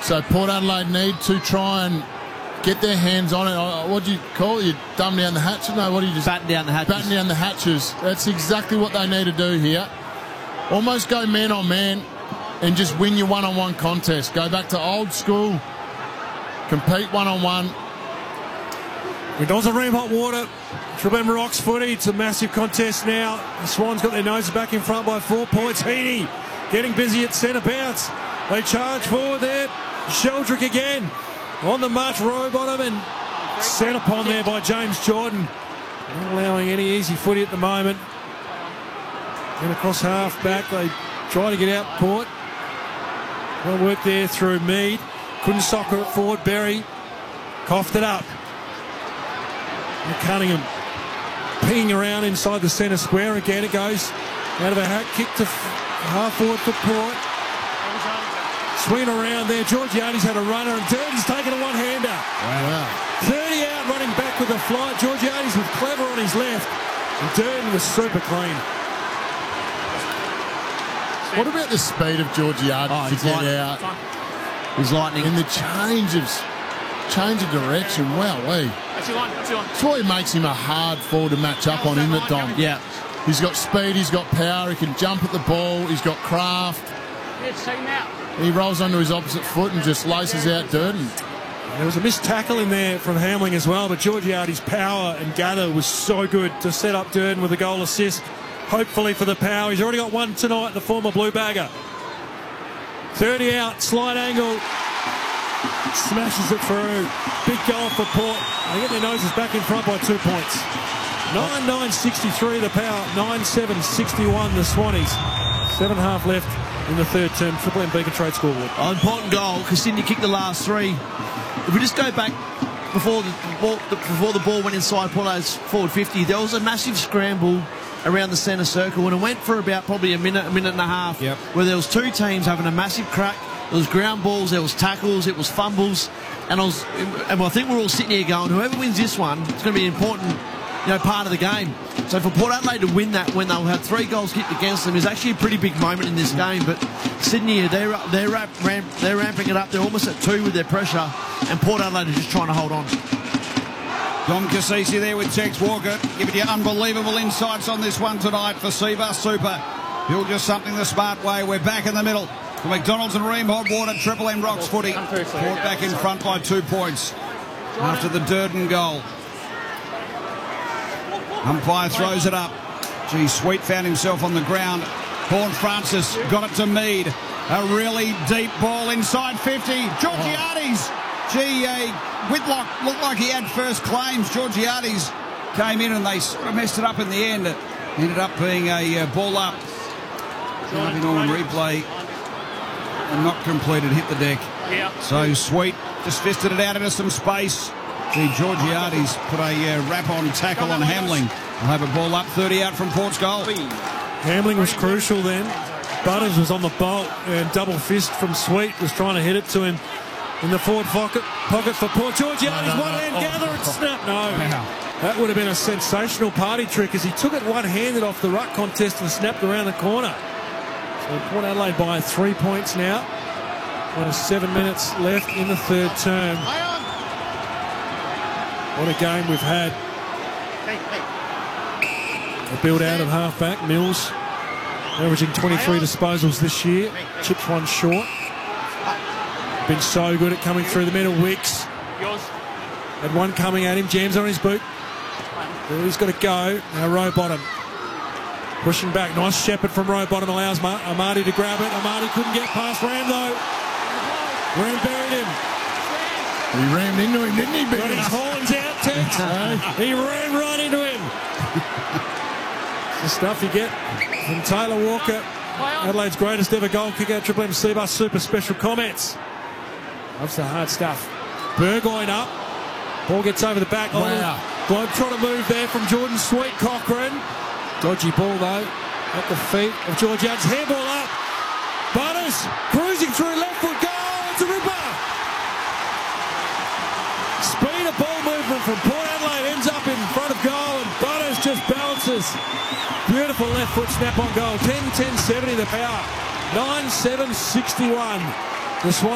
So Port Adelaide need to try and get their hands on it. What do you call it? You dumb down the hatches? No, what do you just... Batten down the hatches. Batten down the hatches. That's exactly what they need to do here. Almost go man on man and just win your one-on-one contest. Go back to old school. Compete one-on-one. It does a ream hot water. Triple M Rocks footy. It's a massive contest now. The Swans got their noses back in front by 4 points. Heaney getting busy at centre bounce. They charge forward there. Sheldrick again on the march. Rowbottom and set upon there by James Jordan. Not allowing any easy footy at the moment. And across half back, they try to get out Port. Well work there through Mead. Couldn't soccer it forward. Berry coughed it up. And Cunningham pinging around inside the centre square. Again it goes out of a hat kick to half forward for Port. Swinging around there. Georgiades had a runner and Durden's taken a one-hander. Wow. 30 out running back with a flight. Georgiades with Clever on his left. And Durden was super clean. What about the speed of Georgiades to get out? He's lightning. And the change of direction. Wow-wee. That's why he makes him a hard forward to match up on, isn't it, Dom? Yeah. He's got speed, he's got power, he can jump at the ball, he's got craft. He rolls onto his opposite foot and just laces out Durden. There was a missed tackle in there from Hamling as well, but Georgiades' power and gather was so good to set up Durden with a goal assist. Hopefully for the power. He's already got one tonight, the former Blue Bagger. 30 out, slight angle. Smashes it through. Big goal for Port. They get their noses back in front by 2 points. 9-9-63 the power. 9-7-61 the Swannies. 7.5 left in the third term. Triple M Beacon Trade scoreboard. Important goal because Sydney kicked the last 3. If we just go back before the ball went inside Port Adelaide's forward 50, there was a massive scramble around the centre circle, and it went for about probably a minute and a half, where there was 2 teams having a massive crack. There was ground balls, there was tackles, it was fumbles, and I think we're all sitting here going, whoever wins this one, it's going to be an important, part of the game. So for Port Adelaide to win that when they'll have 3 goals kicked against them is actually a pretty big moment in this game. But Sydney, they're ramping it up. They're almost at 2 with their pressure, and Port Adelaide are just trying to hold on. Dom Cassisi there with Tex Walker, giving you unbelievable insights on this one tonight for Seabus Super. Build just something the smart way. We're back in the middle for McDonald's and Ream Hot Water. Triple M Rocks footy. Port back in front by 2 points after the Durden goal. Umpire throws it up. Gee, Sweet found himself on the ground. Horn Francis got it to Mead. A really deep ball inside 50. Georgiades. Gee, Whitlock looked like he had first claims. Georgiades came in and they sort of messed it up in the end. It ended up being a ball up. Driving on replay and not completed, hit the deck. So Sweet just fisted it out into some space. Gee, Georgiades put a wrap-on tackle on Hamling. We'll have a ball up, 30 out from Port's goal. Hamling was crucial then. Butters was on the bolt, and double fist from Sweet was trying to hit it to him in the forward pocket for Port. Georgiades, one-hand gather and snap. No. That would have been a sensational party trick as he took it one-handed off the ruck contest and snapped around the corner. So Port Adelaide by 3 points now. 7 minutes left in the third term. What a game we've had. A build out of half-back. Mills averaging 23 disposals this year. Chips one short. Been so good at coming through the middle. Wicks had one coming at him. Jams on his boot. He's got to go. Now Rowbottom pushing back. Nice shepherd from Rowbottom allows Amadi to grab it. Amadi couldn't get past Ram though. Ram buried him. He rammed into him, didn't he? Got his horns out, Tex. He ran right into him. The stuff you get from Taylor Walker. Adelaide's greatest ever goal kicker. Triple M Seabus Super special comments. Loves the hard stuff. Burgoyne up. Ball gets over the back. Wow. Globetrotter move there from Jordan Sweet. Cochrane. Dodgy ball though. At the feet of Georgiades. Handball up. Butters cruising through left foot goal. It's a ripper. Speed of ball movement from Port Adelaide ends up in front of goal, and Butters just bounces. Beautiful left foot snap on goal. 10-10-70 the power. 9-7-61. The Swans